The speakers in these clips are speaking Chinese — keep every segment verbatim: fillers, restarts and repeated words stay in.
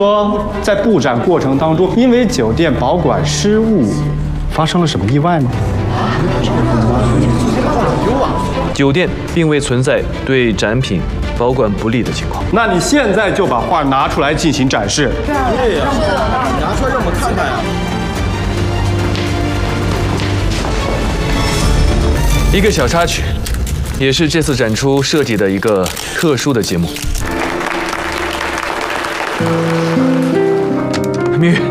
说在布展过程当中，因为酒店保管失误，发生了什么意外吗？ 酒店并未存在对展品保管不利的情况。 那你现在就把画拿出来进行展示。 对呀，对呀，拿出来让我们看看呀。 一个小插曲，也是这次展出设计的一个特殊的节目。明宇，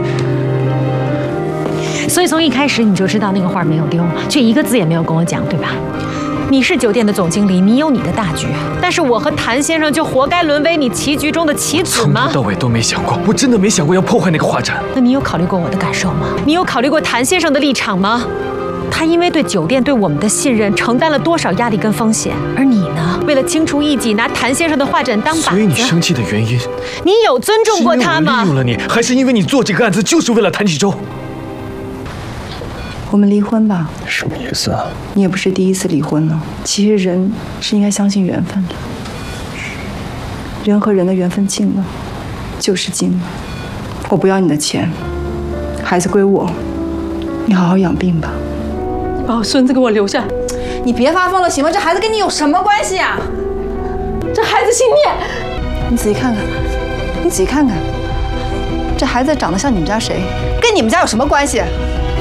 所以从一开始你就知道那个画没有丢，却一个字也没有跟我讲，对吧？你是酒店的总经理，你有你的大局，但是我和谭先生就活该沦为你棋局中的棋子吗？ 从头到尾都没想过，我真的没想过要破坏那个画展。 那你有考虑过我的感受吗？你有考虑过谭先生的立场吗？他因为对酒店对我们的信任，承担了多少压力跟风险？而你呢？为了清除异己，拿谭先生的画展当靶子。 所以你生气的原因， 你有尊重过他吗？ 是因为我利用了你，还是因为你做这个案子就是为了谭启洲？ 我们离婚吧。 什么意思啊？ 你也不是第一次离婚了。其实人是应该相信缘分的，人和人的缘分尽了，就是尽了。我不要你的钱，孩子归我，你好好养病吧。 把我孙子给我留下！ 你别发疯了，行吗？这孩子跟你有什么关系啊？这孩子姓聂， 你仔细看看，你仔细看看，这孩子长得像你们家谁？ 跟你们家有什么关系？